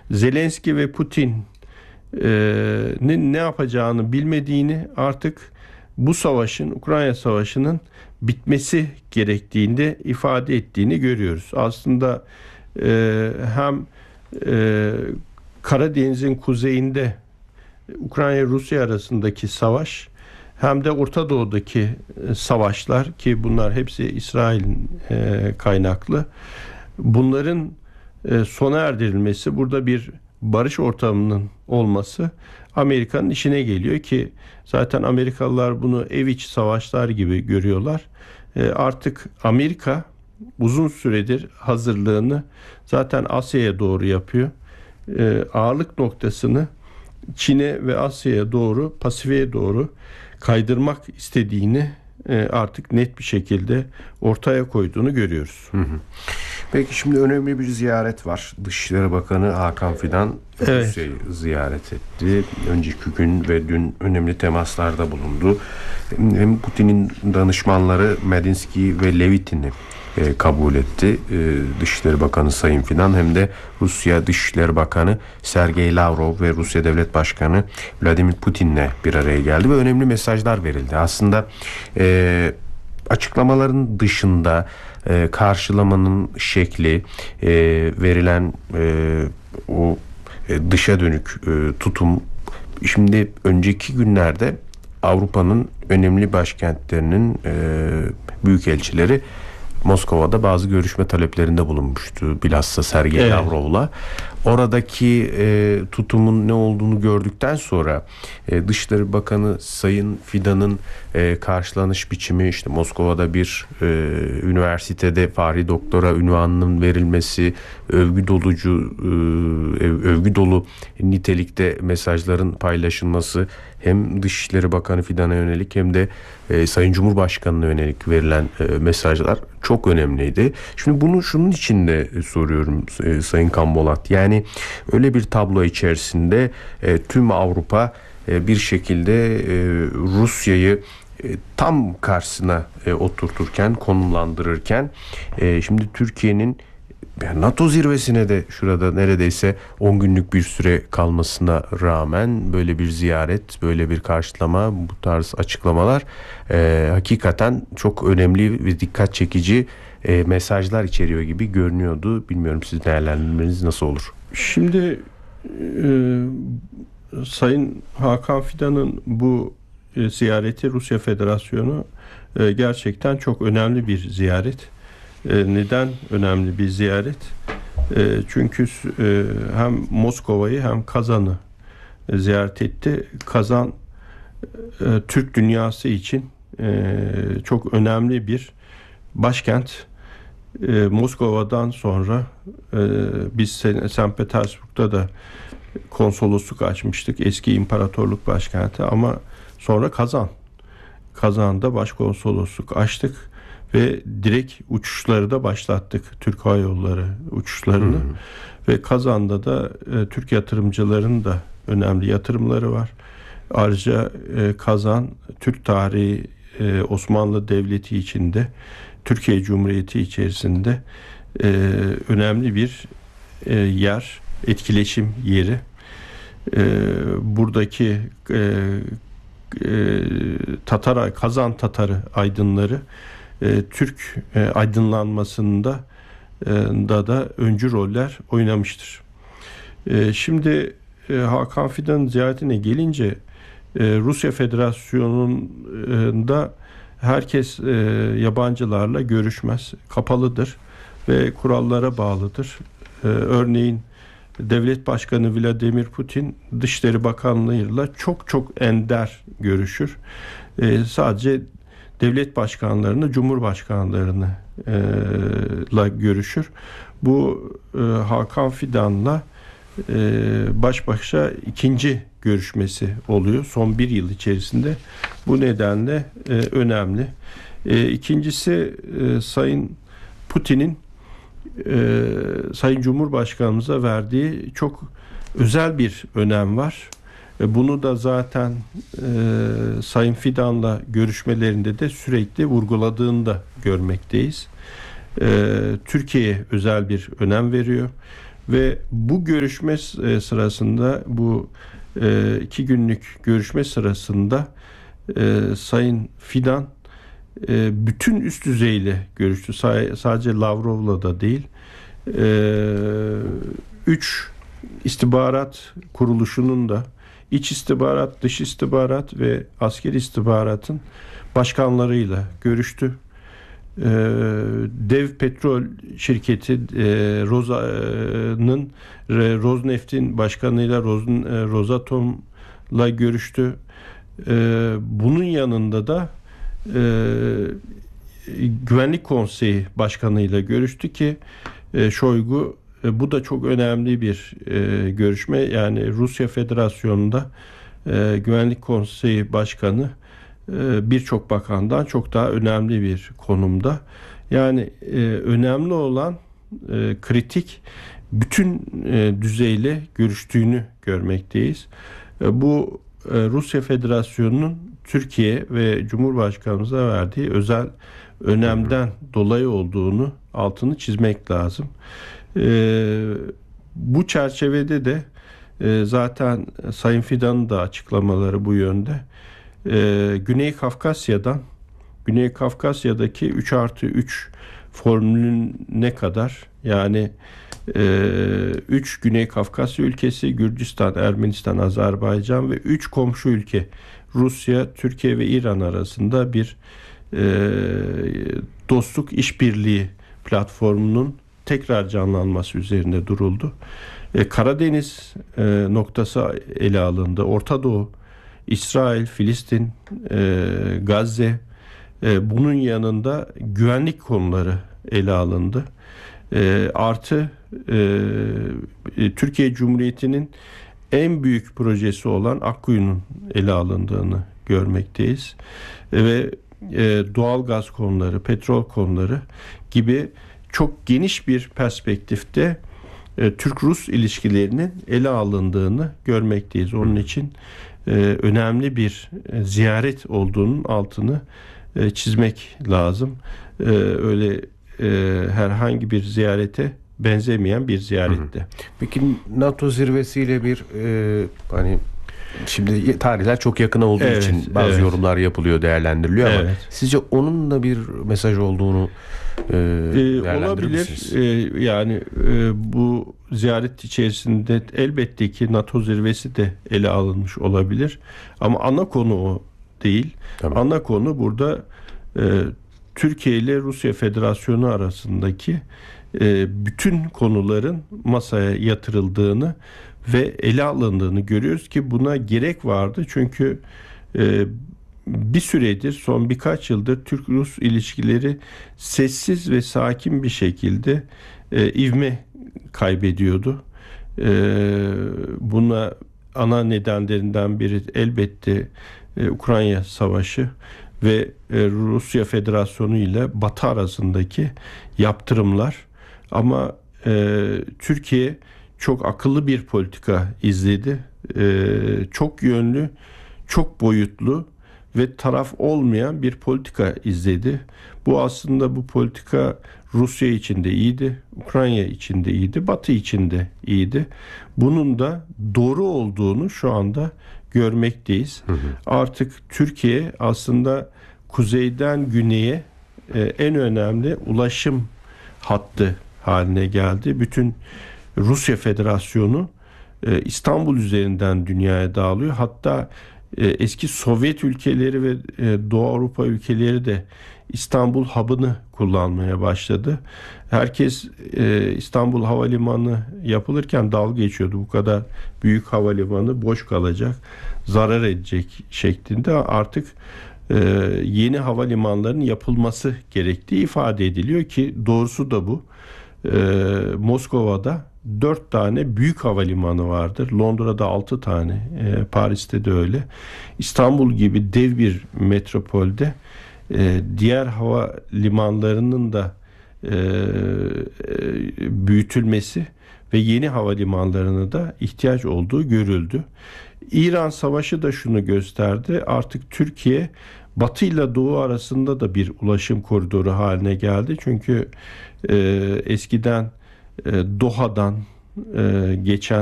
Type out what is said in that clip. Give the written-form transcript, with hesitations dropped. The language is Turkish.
Zelenski ve Putin'in ne yapacağını bilmediğini, artık bu savaşın, Ukrayna Savaşı'nın bitmesi gerektiğinde ifade ettiğini görüyoruz. Aslında hem Karadeniz'in kuzeyinde Ukrayna-Rusya arasındaki savaş, hem de Orta Doğu'daki savaşlar, ki bunlar hepsi İsrail'in kaynaklı, bunların sona erdirilmesi, burada bir barış ortamının olması Amerika'nın işine geliyor ki zaten Amerikalılar bunu ev içi savaşlar gibi görüyorlar. Artık Amerika uzun süredir hazırlığını zaten Asya'ya doğru yapıyor. Ağırlık noktasını Çin'e ve Asya'ya doğru, Pasifik'e doğru kaydırmak istediğini artık net bir şekilde ortaya koyduğunu görüyoruz. Peki şimdi önemli bir ziyaret var. Dışişleri Bakanı Hakan Fidan Rusya'yı ziyaret etti. Önceki gün ve dün önemli temaslarda bulundu. Hem Putin'in danışmanları Medinsky ve Levitin'i kabul etti. Dışişleri Bakanı Sayın Fidan, hem de Rusya Dışişleri Bakanı Sergey Lavrov ve Rusya Devlet Başkanı Vladimir Putin'le bir araya geldi ve önemli mesajlar verildi. Aslında açıklamaların dışında karşılamanın şekli, verilen o dışa dönük tutum, şimdi önceki günlerde Avrupa'nın önemli başkentlerinin büyükelçileri Moskova'da bazı görüşme taleplerinde bulunmuştu. Bilhassa Sergey Lavrov'la. Oradaki tutumun ne olduğunu gördükten sonra Dışişleri Bakanı Sayın Fidan'ın karşılanış biçimi, işte Moskova'da bir üniversitede Fahri Doktora unvanının verilmesi, övgü dolu nitelikte mesajların paylaşılması, hem Dışişleri Bakanı Fidan'a yönelik hem de Sayın Cumhurbaşkanı'na yönelik verilen mesajlar çok önemliydi. Şimdi bunu şunun için de soruyorum Sayın Kambolat. Yani öyle bir tablo içerisinde tüm Avrupa bir şekilde Rusya'yı tam karşısına oturturken, konumlandırırken, şimdi Türkiye'nin NATO zirvesine de şurada neredeyse 10 günlük bir süre kalmasına rağmen böyle bir ziyaret, böyle bir karşılama, bu tarz açıklamalar hakikaten çok önemli ve dikkat çekici mesajlar içeriyor gibi görünüyordu. Bilmiyorum, siz değerlendirmeniz nasıl olur? Şimdi Sayın Hakan Fidan'ın bu ziyareti, Rusya Federasyonu gerçekten çok önemli bir ziyaret. Neden önemli bir ziyaret? Çünkü hem Moskova'yı hem Kazan'ı ziyaret etti. Kazan Türk dünyası için çok önemli bir başkent. Moskova'dan sonra biz St. Petersburg'da da konsolosluk açmıştık. Eski imparatorluk başkenti, ama sonra Kazan'da başkonsolosluk açtık. Ve direkt uçuşları da başlattık. Türk Hava Yolları uçuşlarını. Ve Kazan'da da Türk yatırımcıların da önemli yatırımları var. Ayrıca Kazan, Türk tarihi, Osmanlı Devleti içinde, Türkiye Cumhuriyeti içerisinde önemli bir yer, etkileşim yeri. Buradaki Kazan Tatarı aydınları Türk aydınlanmasında da öncü roller oynamıştır. Şimdi Hakan Fidan'ın ziyaretine gelince, Rusya Federasyonu'nda herkes yabancılarla görüşmez. Kapalıdır ve kurallara bağlıdır. Örneğin Devlet Başkanı Vladimir Putin Dışişleri Bakanlığı'yla çok ender görüşür. Sadece devlet başkanlarını, cumhurbaşkanlarını görüşür. Bu Hakan Fidan'la baş başa ikinci görüşmesi oluyor son bir yıl içerisinde. Bu nedenle önemli. İkincisi, Sayın Putin'in Sayın Cumhurbaşkanımıza verdiği çok özel bir önem var. Bunu da zaten Sayın Fidan'la görüşmelerinde de sürekli vurguladığını da görmekteyiz. Türkiye'ye özel bir önem veriyor. Ve bu görüşme sırasında, bu 2 günlük görüşme sırasında Sayın Fidan bütün üst düzeyle görüştü. Sadece Lavrov'la da değil. 3 istihbarat kuruluşunun da, iç istihbarat, dış istihbarat ve askeri istihbaratın başkanlarıyla görüştü. Dev petrol şirketi Rosneft'in başkanıyla, Rosatom'la görüştü. Bunun yanında da Güvenlik Konseyi Başkanı'yla görüştü ki Şoygu, bu da çok önemli bir görüşme. Yani Rusya Federasyonu'nda Güvenlik Konseyi Başkanı birçok bakandan çok daha önemli bir konumda. Yani önemli olan kritik bütün düzeyle görüştüğünü görmekteyiz. Bu Rusya Federasyonu'nun Türkiye ve Cumhurbaşkanımıza verdiği özel önemden dolayı olduğunu altını çizmek lazım. Bu çerçevede de zaten Sayın Fidan'ın da açıklamaları bu yönde. Güney Kafkasya'daki 3+3 formülüne kadar, yani 3 Güney Kafkasya ülkesi, Gürcistan, Ermenistan, Azerbaycan ve 3 komşu ülke Rusya, Türkiye ve İran arasında bir dostluk işbirliği platformunun tekrar canlanması üzerinde duruldu. Karadeniz noktası ele alındı. Orta Doğu, İsrail, Filistin, Gazze, bunun yanında güvenlik konuları ele alındı. Artı Türkiye Cumhuriyeti'nin en büyük projesi olan Akkuyu'nun ele alındığını görmekteyiz. Ve doğal gaz konuları, petrol konuları gibi çok geniş bir perspektifte Türk-Rus ilişkilerinin ele alındığını görmekteyiz. Onun için önemli bir ziyaret olduğunun altını çizmek lazım. Öyle herhangi bir ziyarete benzemeyen bir ziyarette. Peki NATO zirvesiyle bir hani şimdi tarihler çok yakın olduğu için bazı yorumlar yapılıyor, değerlendiriliyor ama sizce onun da bir mesaj olduğunu değerlendirir misiniz? Olabilir. Yani bu ziyaret içerisinde elbette ki NATO zirvesi de ele alınmış olabilir. Ama ana konu o değil. Tabii. Ana konu burada Türkiye ile Rusya Federasyonu arasındaki bütün konuların masaya yatırıldığını ve ele alındığını görüyoruz ki buna gerek vardı. Çünkü bir süredir, son birkaç yıldır Türk-Rus ilişkileri sessiz ve sakin bir şekilde ivme kaybediyordu. Buna ana nedenlerinden biri elbette Ukrayna Savaşı ve Rusya Federasyonu ile Batı arasındaki yaptırımlar. Ama Türkiye çok akıllı bir politika izledi. Çok yönlü, çok boyutlu ve taraf olmayan bir politika izledi. Bu aslında, bu politika Rusya için de iyiydi, Ukrayna için de iyiydi, Batı için de iyiydi. Bunun da doğru olduğunu şu anda görmekteyiz. Artık Türkiye aslında kuzeyden güneye en önemli ulaşım hattı haline geldi. Bütün Rusya Federasyonu İstanbul üzerinden dünyaya dağılıyor. Hatta eski Sovyet ülkeleri ve Doğu Avrupa ülkeleri de İstanbul hub'ını kullanmaya başladı. Herkes İstanbul Havalimanı yapılırken dalga geçiyordu. Bu kadar büyük havalimanı boş kalacak, zarar edecek şeklinde. Artık yeni havalimanlarının yapılması gerektiği ifade ediliyor ki doğrusu da bu. Moskova'da 4 tane büyük havalimanı vardır. Londra'da 6 tane, Paris'te de öyle. İstanbul gibi dev bir metropolde diğer havalimanlarının da büyütülmesi ve yeni havalimanlarına da ihtiyaç olduğu görüldü. İran Savaşı da şunu gösterdi. Artık Türkiye Batı ile Doğu arasında da bir ulaşım koridoru haline geldi. Çünkü eskiden Doha'dan geçen